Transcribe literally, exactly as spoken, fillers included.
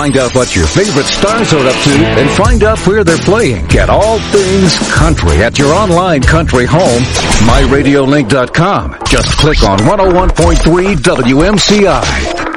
Find out what your favorite stars are up to and find out where they're playing. Get all things country at your online country home, my radio link dot com. Just click on one oh one point three W M C I.